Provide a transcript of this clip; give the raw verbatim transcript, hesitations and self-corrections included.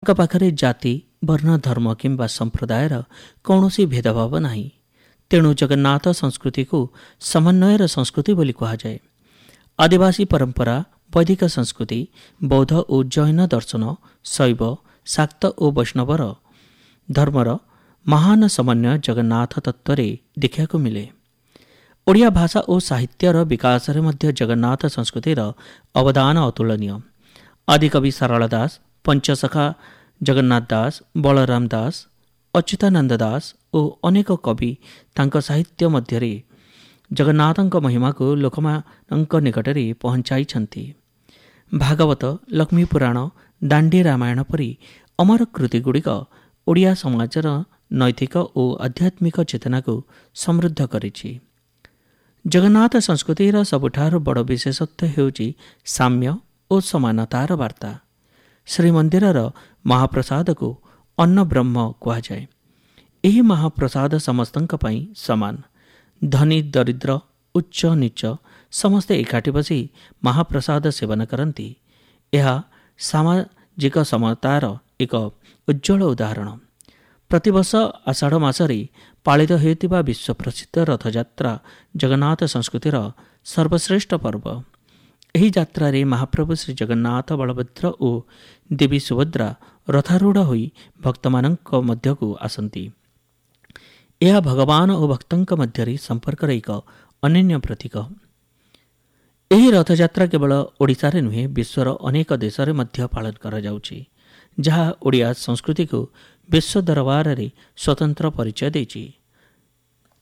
ପାଖରେ ଜାତି, ବର୍ଣ୍ଣ, ଧର୍ମ କିମ୍ବା ସମ୍ପ୍ରଦାୟର କୌଣସି ଭେଦଭାବ ନାହିଁ। ତେଣୁ ଜଗନ୍ନାଥ ସଂସ୍କୃତିକୁ ସମନ୍ୱୟର ସଂସ୍କୃତି ବୋଲି କୁହାଯାଏ। ଆଦିବାସୀ ପରମ୍ପରା, ବୈଦିକ ସଂସ୍କୃତି, ବୌଦ୍ଧ ଓ ଜୈନ ଦର୍ଶନ, ଶୈବ, ଶାକ୍ତ ଓ ବୈଷ୍ଣବର ଧର୍ମର ମହାନ ସମନ୍ୱୟ ଜଗନ୍ନାଥ ତତ୍ତ୍ୱରେ ଦେଖିବାକୁ ମିଳେ। ଓଡ଼ିଆ ଭାଷା ଓ ସାହିତ୍ୟର ବିକାଶରେ ମଧ୍ୟ ଜଗନ୍ନାଥ ସଂସ୍କୃତିର ଅବଦାନ ଅତୁଳନୀୟ। ଆଦିକବି ସାରଳା ଦାସ, ପଞ୍ଚସଖା ଜଗନ୍ନାଥ ଦାସ, ବଳରାମ ଦାସ, ଅଚ୍ୟୁତାନନ୍ଦ ଦାସ ଓ ଅନେକ କବି ତାଙ୍କ ସାହିତ୍ୟ ମଧ୍ୟରେ ଜଗନ୍ନାଥଙ୍କ ମହିମାକୁ ଲୋକମାନଙ୍କ ନିକଟରେ ପହଞ୍ଚାଇଛନ୍ତି। ଭାଗବତ, ଲକ୍ଷ୍ମୀ ପୁରାଣ, ଦାଣ୍ଡି ରାମାୟଣ ପରି ଅମର କୃତିଗୁଡ଼ିକ ଓଡ଼ିଆ ସମାଜର ନୈତିକ ଓ ଆଧ୍ୟାତ୍ମିକ ଚେତନାକୁ ସମୃଦ୍ଧ କରିଛି। ଜଗନ୍ନାଥ ସଂସ୍କୃତିର ସବୁଠାରୁ ବଡ଼ ବିଶେଷତ୍ୱ ହେଉଛି ସାମ୍ୟ ଓ ସମାନତାର ବାର୍ତ୍ତା। ଶ୍ରୀମନ୍ଦିରର ମହାପ୍ରସାଦକୁ ଅନ୍ନ ବ୍ରହ୍ମ କୁହାଯାଏ। ଏହି ମହାପ୍ରସାଦ ସମସ୍ତଙ୍କ ପାଇଁ ସମାନ। ଧନୀ ଦରିଦ୍ର, ଉଚ୍ଚ ନୀଚ ସମସ୍ତେ ଏକାଠି ବସି ମହାପ୍ରସାଦ ସେବନ କରନ୍ତି। ଏହା ସାମାଜିକ ସମତାର ଏକ ଉଜ୍ଜ୍ୱଳ ଉଦାହରଣ। ପ୍ରତିବର୍ଷ ଆଷାଢ଼ ମାସରେ ପାଳିତ ହେଉଥିବା ବିଶ୍ୱପ୍ରସିଦ୍ଧ ରଥଯାତ୍ରା ଜଗନ୍ନାଥ ସଂସ୍କୃତିର ସର୍ବଶ୍ରେଷ୍ଠ ପର୍ବ। ଏହି ଯାତ୍ରାରେ ମହାପ୍ରଭୁ ଶ୍ରୀ ଜଗନ୍ନାଥ, ବଳଭଦ୍ର ଓ ଦେବୀ ସୁଭଦ୍ରା ରଥାରୂଢ଼ ହୋଇ ଭକ୍ତମାନଙ୍କ ମଧ୍ୟକୁ ଆସନ୍ତି। ଏହା ଭଗବାନ ଓ ଭକ୍ତଙ୍କ ମଧ୍ୟରେ ସମ୍ପର୍କର ଏକ ଅନନ୍ୟ ପ୍ରତୀକ। ଏହି ରଥଯାତ୍ରା କେବଳ ଓଡ଼ିଶାରେ ନୁହେଁ, ବିଶ୍ୱର ଅନେକ ଦେଶରେ ମଧ୍ୟ ପାଳନ କରାଯାଉଛି, ଯାହା ଓଡ଼ିଆ ସଂସ୍କୃତିକୁ ବିଶ୍ୱ ଦରବାରରେ ସ୍ୱତନ୍ତ୍ର ପରିଚୟ ଦେଇଛି।